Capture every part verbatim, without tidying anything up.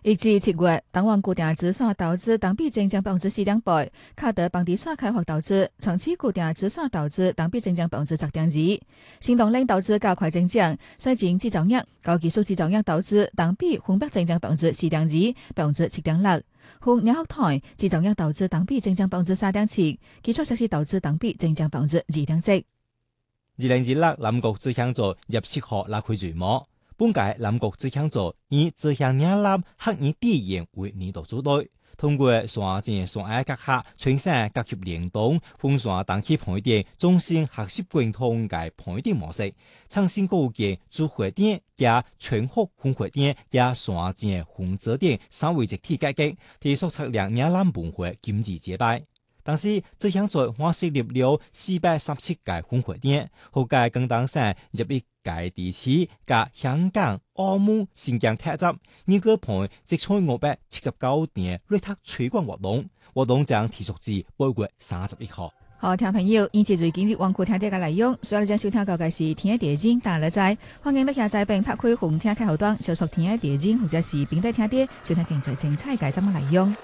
一至七月，台灣固定資產投資同比增長百分之四點八，卡德房地產開發投資、長期固定資產投資同比增長百分之十點二，新動能投資較快增長，水晶製造業、高技術製造業投資同比分別增長百分之四點二、百分之七點六，滬兩號台製造業投資同比增長百分之三點七，基礎設施投資同比增長百分之二點七。 二零二六南國志向組入七號拉開序幕。本屆南國志向組以志向嶺南客語語言為年度主題，通過山前山隘結合全省結合聯動，分山當起盤點中心學習貫通嘅盤點模式，創新構建主會點加全國分會點加山前分支點三位一體改革，提速測量嶺南文化經濟結拜。當時志向組還設立了四百三十七個分會點，後屆廣東省入一界地區加香港、澳門、新疆特輯，應該盤即採五百七十九年瑞塔推廣活動，活動將持續至八月三十一號。 好，聽朋友，以前最近日網庫聽啲嘅內容，所以你將收聽到嘅是天一地經大樂仔，歡迎你下載並拍開紅聽開後端，搜索天一地經或者是並帶聽啲收聽經濟精彩嘅節目內容。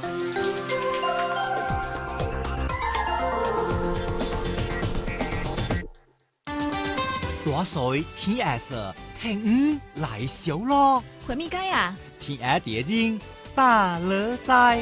大水天黑色，聽五來小咯。 回咪街啊？ 天黑地經大樂仔。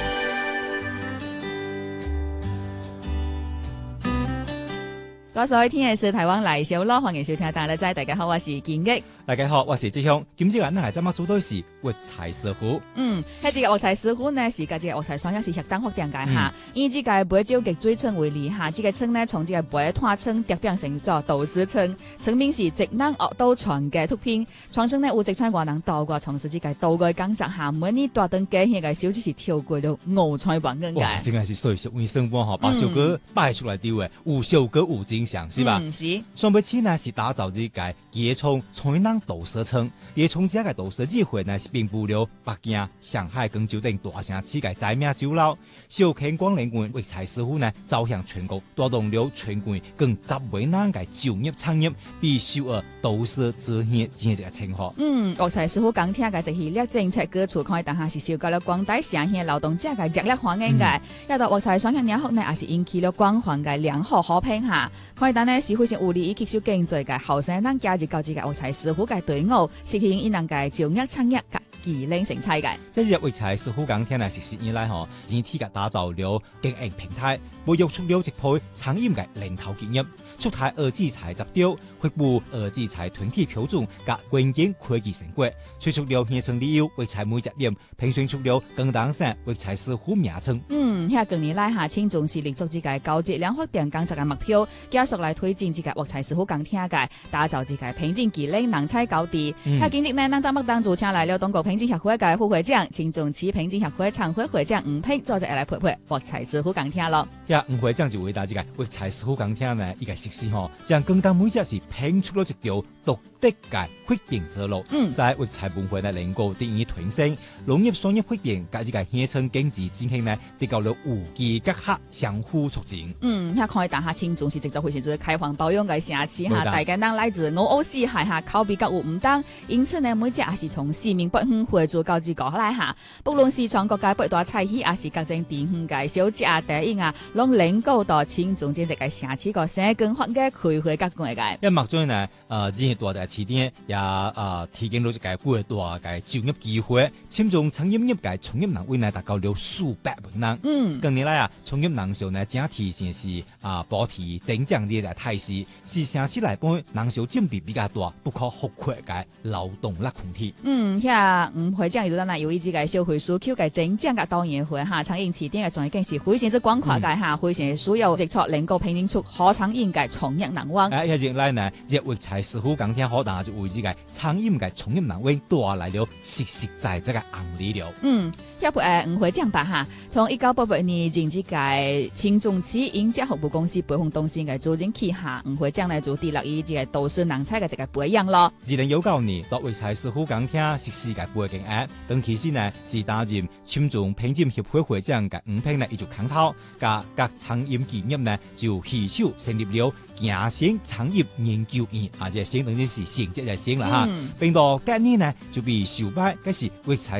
大水天黑色，台灣來小咯，歡迎收聽大樂仔。大家好，我是建益。 大家好，我是志向。今朝我哋係怎麼組隊是活財師傅。 嗯，喺這個活財師傅呢，是個這個活財商也是適當發展嘅哈。因這個杯酒嘅最稱為例哈，這個稱呢從這個杯拖稱疊變成做豆豉稱，稱名是職能惡刀傳嘅突片。傳稱呢有職場外人到過從事這個刀嘅工作下，每年大燈嘅那個小只是跳過了五彩版嘅。 哇，真係是歲月為生活哈，把首歌擺出來丟誒，有首歌有真相是吧？ 嗯，是。上半期呢是打造這個椰蔥菜囊豆豉稱，椰蔥這個豆豉機會呢是並不了北京、上海跟酒店大城市嘅知名酒樓，小坑光靈館活財師傅呢走向全國，帶動了全國更十位人嘅就業產業，必須要豆豉支援這個情況。 嗯，活財師傅講聽嘅就係呢政策嘅出開，但係是受到了廣大社會勞動者嘅熱烈歡迎嘅，一到活財商向兩學呢，也是引起了廣泛嘅良好好評下。開單呢是非常有利於吸收經濟嘅後生人加入到這個活財師傅嘅隊伍，實現伊能嘅就業產業嘅技能成才嘅。 即係活財師傅講聽呢，實施以來嗬，整體嘅打造了經營平台，培育出了一批產業嘅領頭企業，出台二制裁執照，發布二制裁團體標準及關鍵會議成果，推出了現成理由活財每一點，評選出了廣東省活財師傅名稱。 嗯，喺近年來下，請重視立足這個高質量發展工作嘅目標，繼續來推進這個活財師傅講聽嘅，打造這個品質技能人才高地。喺今日呢，咱節目當中請來了中國品質協會嘅副會長、請重視品質協會常會會長吳平，坐者來陪陪活財師傅講聽咯。 呀，吳會長就為大家活財師傅講聽呢，一個實施吼，將廣東每隻是拼出了一條獨特嘅發展之路。嗯，在活財文化呢，能夠得以提升，農業商業發展加這個鄉村經濟振興呢，得到了無機結合，相互促進。 嗯，遐看大下青重視直接會是開放包容嘅城市哈，大家人來自五湖四海下，口味各有唔同，因此呢，每隻也是從四面八方匯聚到這個來下，不論是從國家八大菜系，也是各種地方嘅小吃啊、茶飲啊，攏能夠到青重這個城市個生根發嘅開會甲關嘅。 因目中呢，呃，這些大嘅起點也呃提供咗一個幾大嘅就業機會，簽中產業業界從業人員呢達到了數百萬人。嗯，近年來啊，從業人數呢整體先是啊保持增長呢個態勢，是城市內邊人數佔比比較大，不可或缺嘅勞動力群體。 嗯，遐吳會長有得呢，由於這個社會需求嘅增長嘅多元化哈，產業起點嘅重要性是非常之廣闊嘅哈，非常需要直接能夠培養出好產業嘅從業人員。 誒，一直來呢，這活財師傅講聽好大就為這個產業嘅從業人員帶來了實實在在嘅紅利了。嗯， 遐誒吳會長吧哈，從一九八八年進這個青中市應價服務公司培訓中心嘅組織旗下，吳會長呢就致力於這個都市人才嘅這個培養咯。 二零一九年，到活財師傅講聽實施嘅背景案，等其實呢是擔任青中品質協會會長嘅吳平呢，伊就牽頭，甲各產業企業呢就攜手成立了嘉興產業研究院，啊，這興等於是成績就成啦哈，並到今年呢就被受拜，嗰是活財